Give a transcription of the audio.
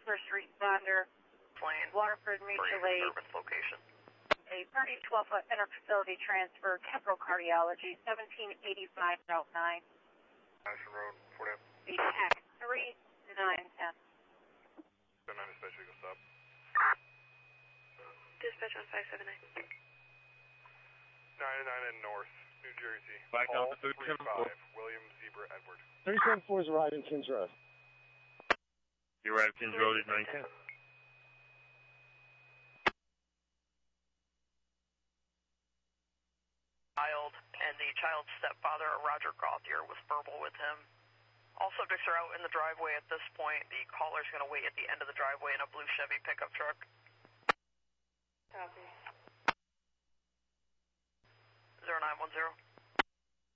first responder, Plane. Waterford Mutual Aid. Service location. A 30-12-foot interfacility transfer, temporal cardiology, 1785 Route 9. Madison Road, 4 The TAC 3910. 9 dispatch, you go stop. Dispatch on 579. 9 and North, New Jersey. Black Call Alpha 37 35, William Zebra Edward. 37-4 is arrived in Kings Road. You arrived Kings Road at 910. Child and the child's stepfather, Roger Gauthier, was verbal with him. All subjects are out in the driveway at this point. The caller's going to wait at the end of the driveway in a blue Chevy pickup truck. Copy. 0910.